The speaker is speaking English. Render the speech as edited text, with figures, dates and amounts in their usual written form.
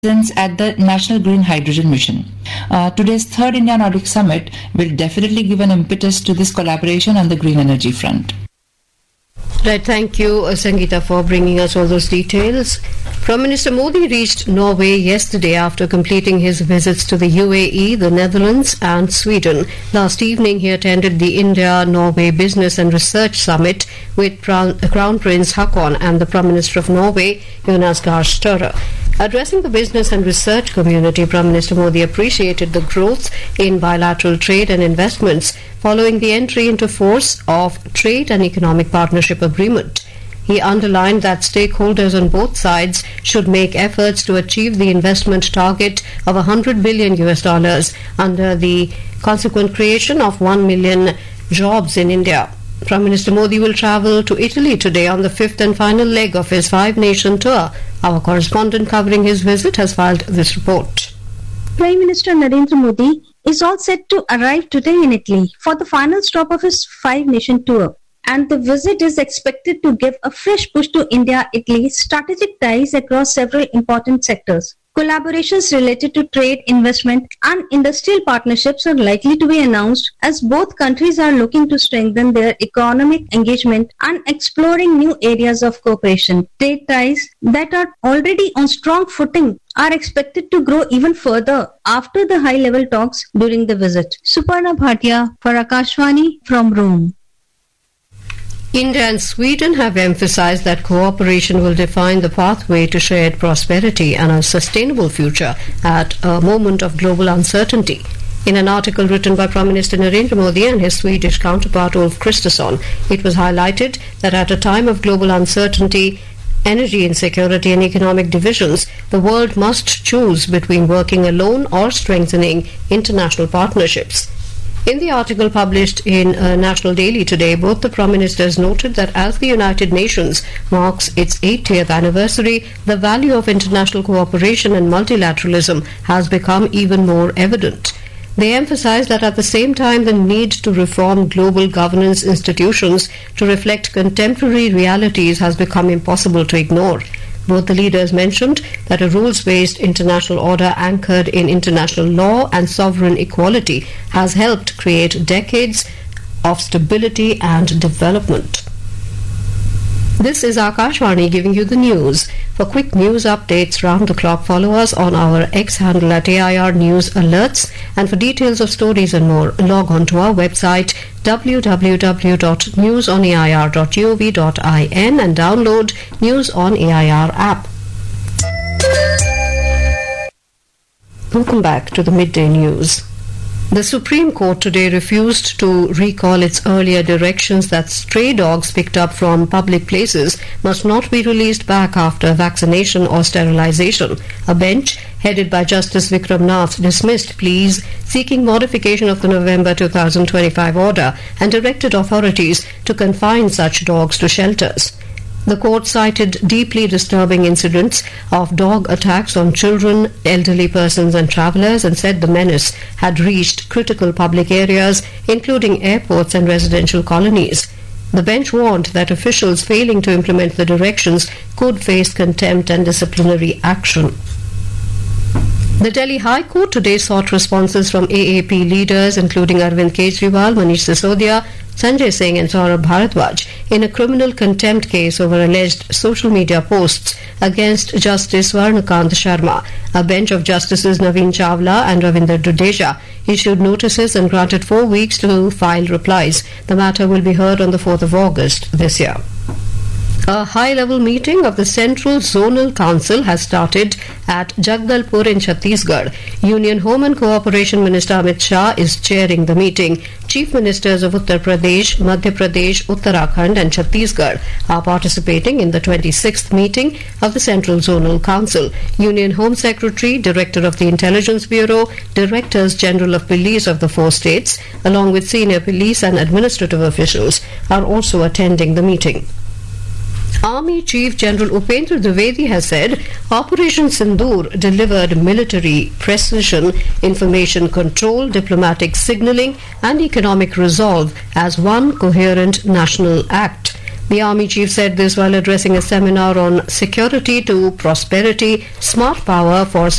at the National Green Hydrogen Mission. Today's third India-Nordic Summit will definitely give an impetus to this collaboration on the green energy front. Right, thank you, Sangeeta, for bringing us all those details. Prime Minister Modi reached Norway yesterday after completing his visits to the UAE, the Netherlands and Sweden. Last evening, he attended the India-Norway Business and Research Summit with Crown Prince Haakon and the Prime Minister of Norway, Jonas Gahr Støre. Addressing the business and research community, Prime Minister Modi appreciated the growth in bilateral trade and investments following the entry into force of Trade and Economic Partnership Agreement. He underlined that stakeholders on both sides should make efforts to achieve the investment target of $100 billion under the consequent creation of 1 million jobs in India. Prime Minister Modi will travel to Italy today on the fifth and final leg of his five-nation tour. Our correspondent covering his visit has filed this report. Prime Minister Narendra Modi is all set to arrive today in Italy for the final stop of his five-nation tour. And the visit is expected to give a fresh push to India-Italy strategic ties across several important sectors. Collaborations related to trade, investment and industrial partnerships are likely to be announced as both countries are looking to strengthen their economic engagement and exploring new areas of cooperation. Trade ties that are already on strong footing are expected to grow even further after the high-level talks during the visit. Suparna Bhatia for Akashvani from Rome. India and Sweden have emphasized that cooperation will define the pathway to shared prosperity and a sustainable future at a moment of global uncertainty. In an article written by Prime Minister Narendra Modi and his Swedish counterpart Ulf Kristersson, it was highlighted that at a time of global uncertainty, energy insecurity and economic divisions, the world must choose between working alone or strengthening international partnerships. In the article published in National Daily today, both the Prime Ministers noted that as the United Nations marks its 80th anniversary, the value of international cooperation and multilateralism has become even more evident. They emphasized that at the same time the need to reform global governance institutions to reflect contemporary realities has become impossible to ignore. Both the leaders mentioned that a rules-based international order anchored in international law and sovereign equality has helped create decades of stability and development. This is Akashvani giving you the news. For quick news updates round the clock, follow us on our X handle at AIR News Alerts. And for details of stories and more, log on to our website www.newsonair.gov.in and download News on AIR app. Welcome back to the midday news. The Supreme Court today refused to recall its earlier directions that stray dogs picked up from public places must not be released back after vaccination or sterilization. A bench headed by Justice Vikram Nath dismissed pleas seeking modification of the November 2025 order and directed authorities to confine such dogs to shelters. The court cited deeply disturbing incidents of dog attacks on children, elderly persons and travellers and said the menace had reached critical public areas including airports and residential colonies. The bench warned that officials failing to implement the directions could face contempt and disciplinary action. The Delhi High Court today sought responses from AAP leaders including Arvind Kejriwal, Manish Sisodia, Sanjay Singh and Saurabh Bharadwaj in a criminal contempt case over alleged social media posts against Justice Varnakant Sharma. A bench of Justices Naveen Chawla and Ravinder Dudeja issued notices and granted 4 weeks to file replies. The matter will be heard on the 4th of August this year. A high-level meeting of the Central Zonal Council has started at Jagdalpur in Chhattisgarh. Union Home and Cooperation Minister Amit Shah is chairing the meeting. Chief Ministers of Uttar Pradesh, Madhya Pradesh, Uttarakhand and Chhattisgarh are participating in the 26th meeting of the Central Zonal Council. Union Home Secretary, Director of the Intelligence Bureau, Directors General of Police of the 4 states, along with senior police and administrative officials, are also attending the meeting. Army Chief General Upendra Dwivedi has said Operation Sindoor delivered military precision, information control, diplomatic signalling and economic resolve as one coherent national act. The Army Chief said this while addressing a seminar on security to prosperity, smart power for